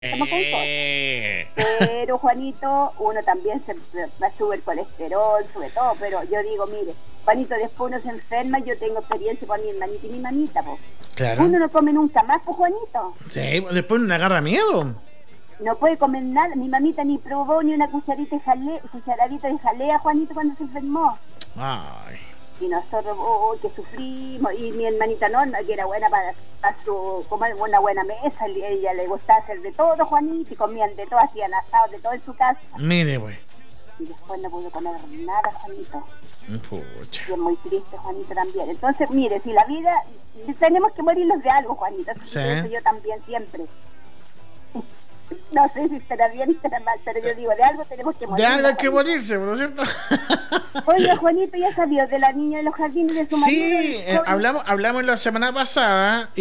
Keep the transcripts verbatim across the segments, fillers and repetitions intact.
Estamos con cosas. Eh. Pero, Juanito, uno también se sube el colesterol, sube todo, pero yo digo, mire, Juanito, después uno se enferma, yo tengo experiencia con mi hermanita y mi mamita, pues. Claro. Uno no come nunca más, pues, Juanito. Sí, después uno agarra miedo. No puede comer nada, mi mamita ni probó ni una cucharita de jalea, cucharadita de jalea, Juanito, cuando se enfermó. Ay. Y nosotros, oh, que sufrimos, y mi hermanita Norma, que era buena para, para su, comer una buena mesa, ella le gustaba hacer de todo, Juanito, y comían de todo, hacían asados de todo en su casa. Mire, pues. Y después no pudo comer nada, Juanito. Pucha. Y es muy triste, Juanito, también. Entonces, mire, si la vida, tenemos que morirnos de algo, Juanito. Sí. Eso yo también siempre. No sé si estará bien o estará mal, pero yo digo, de algo tenemos que morir. De algo hay que morirse, ¿no es cierto? Oye, Juanito, ¿ya sabía de la niña de los jardines de su marido? Sí, eh, hablamos, hablamos la semana pasada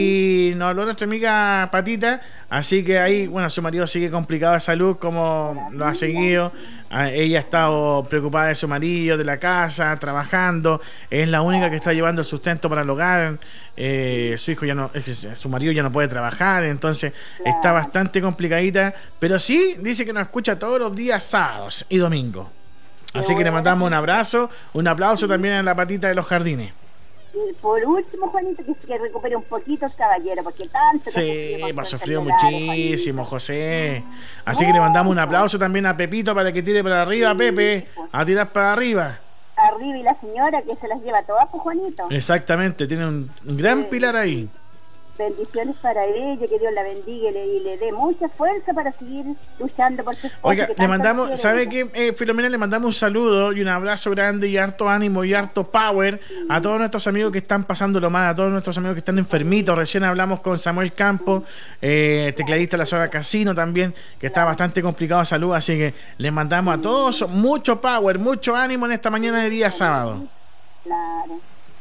y nos habló nuestra amiga Patita, así que ahí, bueno, su marido sigue complicado de salud, como lo ha seguido. Ella ha estado preocupada de su marido, de la casa, trabajando, es la única que está llevando el sustento para el hogar. Eh, su hijo ya no, su marido ya no puede trabajar, entonces está bastante complicadita, pero sí dice que nos escucha todos los días sábados y domingos. Así que le mandamos un abrazo, un aplauso también a la Patita de los Jardines. Y por último, Juanito, que se recupere un poquito el caballero, porque tanto... Sí, ha sufrido muchísimo, José. Así que le mandamos un aplauso también a Pepito para que tire para arriba, sí, Pepe, a tirar para arriba. Arriba, y la señora que se las lleva todas, pues, Juanito. Exactamente, tiene un, un gran sí, pilar ahí. Bendiciones para ella, que Dios la bendiga y le, y le dé mucha fuerza para seguir luchando por sus cosas. Oiga, le mandamos, ¿sabe qué, eh, Filomena? Le mandamos un saludo y un abrazo grande y harto ánimo y harto power sí. a todos nuestros amigos que están pasándolo mal, a todos nuestros amigos que están enfermitos. Recién hablamos con Samuel Campos, eh, tecladista de la zona Casino también, que está bastante complicado de salud, así que les mandamos a todos mucho power, mucho ánimo en esta mañana de día sábado. Claro.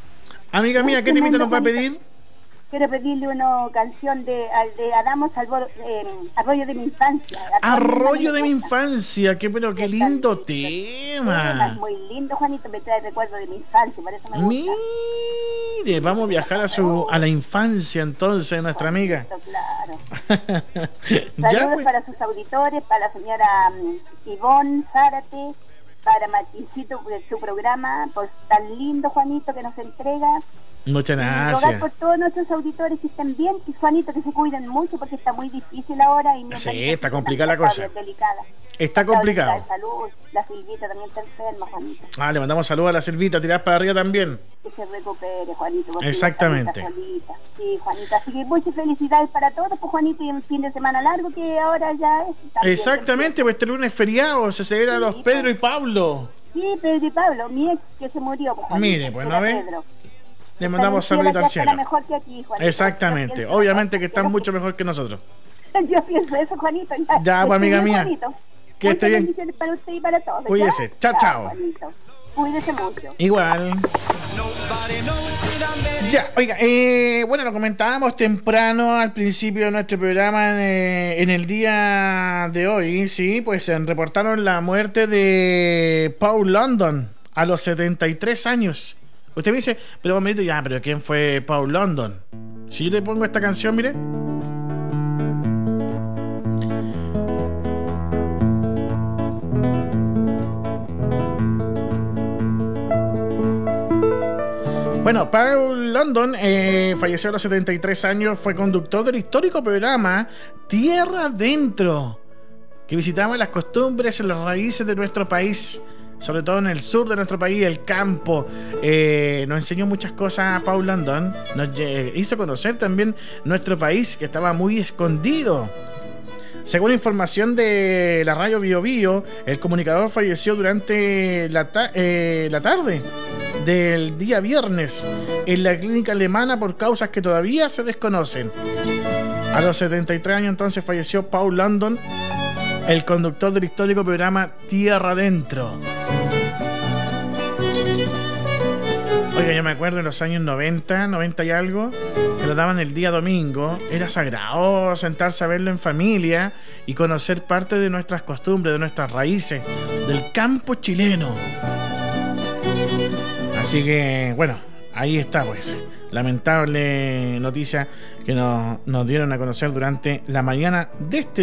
Amiga mía, ¿qué temita nos va a pedir? Quiero pedirle una canción de, de Adamo Salvador, eh, Arroyo de mi infancia. Arroyo de mi infancia, qué pero qué lindo tema. Es muy lindo, Juanito, me trae recuerdos de mi infancia, por eso me gusta. Mire, vamos a viajar a su a la infancia entonces, nuestra amiga. Claro. Saludos pues para sus auditores, para la señora um, Ivonne Zárate, para Martincito, su programa, por tan lindo, Juanito, que nos entrega. Muchas gracias. Rogar por todos nuestros auditores que estén bien, que Juanito, que se cuiden mucho porque está muy difícil ahora. Y sí, está complicada la cosa. Delicada. Está complicado. La salud, la Silvita también está enferma, Juanito. Ah, le mandamos saludos a la Silvita, tirar para arriba también. Que se recupere, Juanito. Exactamente. Sí, Juanito. Así que muchas felicidades para todos, pues, Juanito, y un fin de semana largo que ahora ya es. Exactamente, pues este lunes feriado, se celebra sí, los Pedro pues. y Pablo. Sí, Pedro y Pablo, mi ex que se murió, pues, Juanito. Mire, pues no ve. Le mandamos saludos al cielo. Mejor que aquí, Juanito. Exactamente, obviamente que están mucho mejor que nosotros. Yo pienso eso, Juanito. Ya, ya pues, amiga mía. Juanito. Que esté bien. Bendiciones para usted y para todos. Cuídese. Chao, chao. chao. Cuídese mucho. Igual. Ya, oiga, eh, bueno, lo comentábamos temprano al principio de nuestro programa en, eh, en el día de hoy, sí, pues se reportaron la muerte de Paul London a los setenta y tres años. Usted me dice, pero momento, ya, pero ¿quién fue Paul London? Si yo le pongo esta canción, mire. Bueno, Paul London eh, falleció a los setenta y tres años, fue conductor del histórico programa Tierra Adentro, que visitaba las costumbres y las raíces de nuestro país, sobre todo en el sur de nuestro país, el campo. Eh, nos enseñó muchas cosas a Paul London, nos eh, hizo conocer también nuestro país, que estaba muy escondido. Según información de la radio Bio Bio, el comunicador falleció durante la, ta- eh, la tarde del día viernes en la clínica alemana por causas que todavía se desconocen. A los setenta y tres años entonces falleció Paul London, el conductor del histórico programa Tierra Adentro. Oiga, yo me acuerdo en los años noventa, noventa y algo, que lo daban el día domingo. Era sagrado sentarse a verlo en familia y conocer parte de nuestras costumbres, de nuestras raíces, del campo chileno. Así que, bueno, ahí está, pues. Lamentable noticia que nos, nos dieron a conocer durante la mañana de este